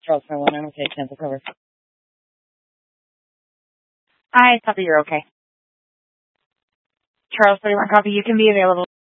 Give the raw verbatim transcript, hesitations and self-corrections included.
Charles four one nine, okay, cancel cover. I thought that you're okay. Charles thirty-one copy, you can be available.